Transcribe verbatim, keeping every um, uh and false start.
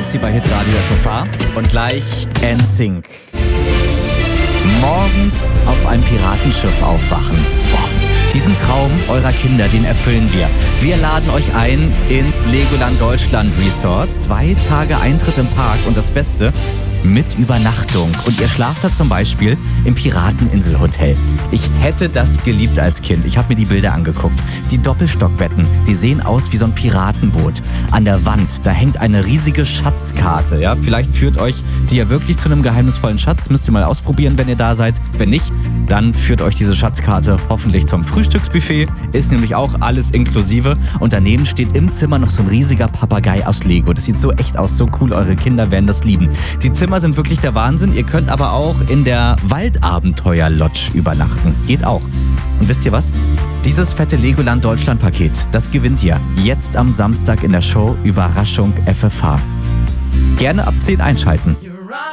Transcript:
Basti bei Hitradio F F H und gleich N Sync. Morgens auf einem Piratenschiff aufwachen. Boah, diesen Traum eurer Kinder, den erfüllen wir. Wir laden euch ein ins Legoland Deutschland Resort. Zwei Tage Eintritt im Park und das Beste, mit Übernachtung. Und ihr schlaft da zum Beispiel im Pirateninselhotel. Ich hätte das geliebt als Kind. Ich habe mir die Bilder angeguckt. Die Doppelstockbetten, die sehen aus wie so ein Piratenboot. An der Wand, da hängt eine riesige Schatzkarte. Ja, vielleicht führt euch die ja wirklich zu einem geheimnisvollen Schatz. Müsst ihr mal ausprobieren, wenn ihr da seid. Wenn nicht, dann führt euch diese Schatzkarte hoffentlich zum Frühstücksbuffet. Ist nämlich auch alles inklusive. Und daneben steht im Zimmer noch so ein riesiger Papagei aus Lego. Das sieht so echt aus, so cool. Eure Kinder werden das lieben. Die Zimmer sind wirklich der Wahnsinn. Ihr könnt aber auch in der Waldabenteuer-Lodge übernachten. Geht auch. Und wisst ihr was? Dieses fette Legoland Deutschland-Paket, das gewinnt ihr jetzt am Samstag in der Show Überraschung F F H. Gerne ab zehn einschalten.